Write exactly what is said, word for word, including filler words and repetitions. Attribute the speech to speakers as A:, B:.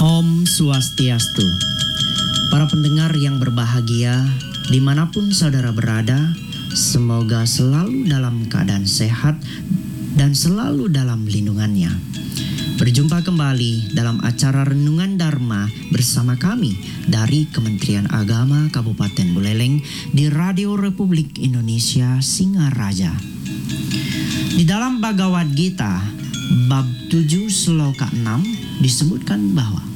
A: Om Swastiastu. Para pendengar yang berbahagia, dimanapun saudara berada, semoga selalu dalam keadaan sehat dan selalu dalam lindungannya. Berjumpa kembali dalam acara Renungan Dharma bersama kami dari Kementerian Agama Kabupaten Buleleng di Radio Republik Indonesia Singaraja. Di dalam Bhagavad Gita, bab tujuh sloka enam disebutkan bahwa